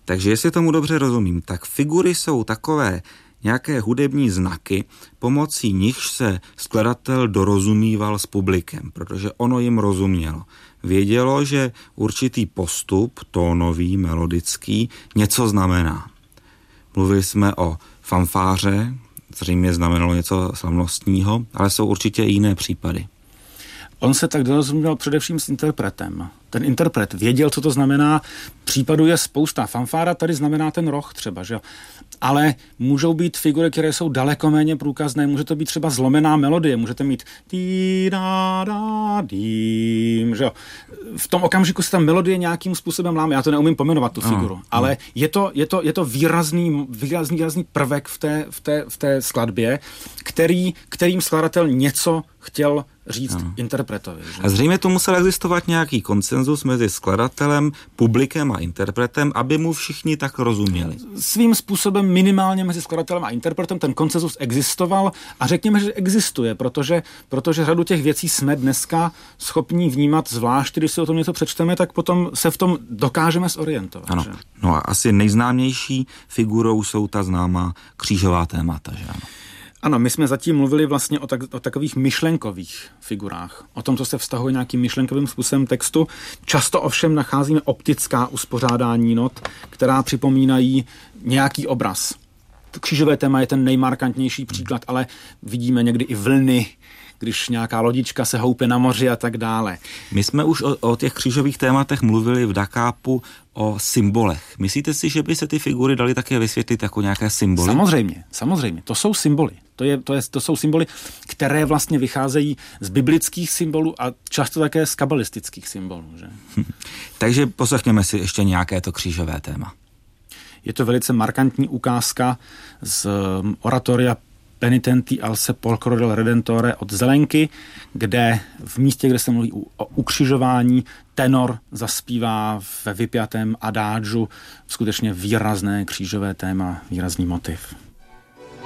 Takže jestli tomu dobře rozumím, tak figury jsou takové nějaké hudební znaky, pomocí nichž se skladatel dorozumíval s publikem, protože ono jim rozumělo. Vědělo, že určitý postup, tónový, melodický, něco znamená. Mluvili jsme o fanfáře, zřejmě znamenalo něco slavnostního, ale jsou určitě i jiné případy. On se tak dorozuměl především s interpretem. Ten interpret věděl, co to znamená. Případů je spousta. Fanfára tady znamená ten roh třeba, že jo. Ale můžou být figury, které jsou daleko méně průkazné. Může to být třeba zlomená melodie. Můžete mít tí-da-da-dím, že jo. V tom okamžiku se ta melodie nějakým způsobem láme. Já to neumím pomenovat, tu figuru. Ale je to výrazný prvek v té skladbě, kterým skladatel něco chtěl říct interpretovi. Že? A zřejmě to musel existovat nějaký konsenzus mezi skladatelem, publikem a interpretem, aby mu všichni tak rozuměli. Svým způsobem minimálně mezi skladatelem a interpretem ten konsenzus existoval a řekněme, že existuje, protože řadu těch věcí jsme dneska schopní vnímat, zvlášť když si o tom něco přečteme, tak potom se v tom dokážeme zorientovat. Ano. Že? No a asi nejznámější figurou jsou ta známá křížová témata, že ano? Ano, my jsme zatím mluvili vlastně o takových myšlenkových figurách, o tom, co se vztahuje nějakým myšlenkovým způsobem textu. Často ovšem nacházíme optická uspořádání not, která připomínají nějaký obraz. Křížové téma je ten nejmarkantnější příklad, ale vidíme někdy i vlny, když nějaká lodička se houpe na moři a tak dále. My jsme už o těch křížových tématech mluvili v Dakápu o symbolech. Myslíte si, že by se ty figury daly také vysvětlit jako nějaké symboly? Samozřejmě. To jsou symboly. To jsou symboly, které vlastně vycházejí z biblických symbolů a často také z kabalistických symbolů. Že? Takže poslechněme si ještě nějaké to křížové téma. Je to velice markantní ukázka z oratoria Penitenti al sepolcro del Redentore od Zelenky, kde v místě, kde se mluví o ukřižování, tenor zaspívá ve vypjatém adágiu skutečně výrazné křížové téma, výrazný motiv.